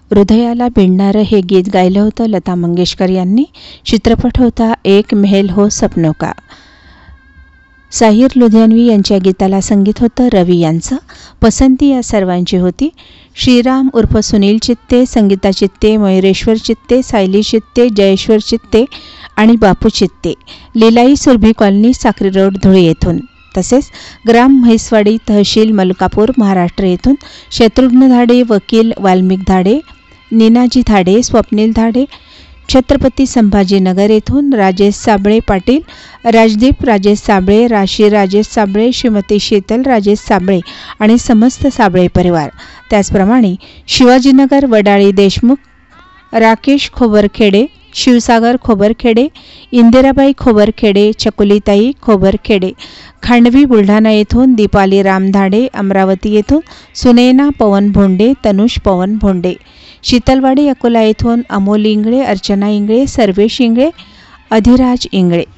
हृदयाला भिडणारं हे गीत गायलं होतं लता मंगेशकर यांनी. चित्रपट होता एक महल हो सपनों का. साहिर लुधियानवी यांच्या गीताला संगीत होतं रवी यांचं. पसंती या सर्वांची होती. श्रीराम उर्फ सुनील चित्ते, संगीता चित्ते, मयुरेश्वर चित्ते, सायली चित्ते, जयेश्वर चित्ते आणि बापू चित्ते. लिलाई सुरभी कॉलनी, साक्री रोड, धुळे येथून. तसेच ग्राम म्हैसवाडी, तहसील मलकापूर, महाराष्ट्र येथून शत्रुघ्न धाडे, वकील वाल्मिक धाडे, नीनाजी धाडे, स्वप्नील धाडे, छत्रपती संभाजीनगर येथून राजेश साबळे पाटील, राजदीप राजेश साबळे, राशी राजेश साबळे, श्रीमती शीतल राजेश साबळे आणि समस्त साबळे परिवार. त्याचप्रमाणे शिवाजीनगर, वडाळी देशमुख, राकेश खोबरखेडे, शिवसागर खोबरखेडे, इंदिराबाई खोबरखेडे, चकुलीताई खोबरखेडे, खांडवी बुलढाणा येथून दीपाली रामधाडे, अमरावती येथून सुनैना पवन भोंडे, तनुष पवन भोंडे, शीतलवाडी अकोला येथून अमोल इंगळे, अर्चना इंगळे, सर्वेश इंगळे, अधिराज इंगळे.